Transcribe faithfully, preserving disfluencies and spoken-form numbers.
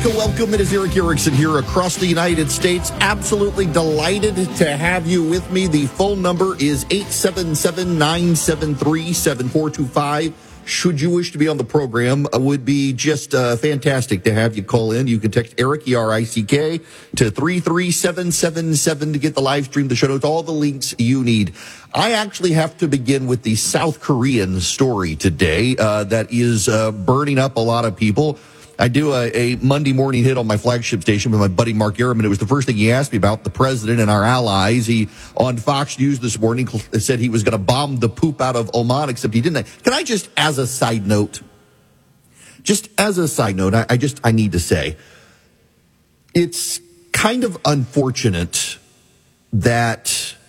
Welcome, welcome. It is Erick Erickson here across the United States. Absolutely delighted to have you with me. The phone number is eight seven seven, nine seven three, seven four two five. Should you wish to be on the program, it would be just uh, fantastic to have you call in. You can text Erick, E R I C K, to three three seven seven seven to get the live stream, the show notes, all the links you need. I actually have to begin with the South Korean story today uh, that is uh, burning up a lot of people. I do a, a Monday morning hit on my flagship station with my buddy Mark Ehrman. It was the first thing he asked me about, the president and our allies. He, on Fox News this morning, said he was going to bomb the poop out of Oman, except he didn't. Can I just, as a side note, just as a side note, I, I just, I need to say, it's kind of unfortunate that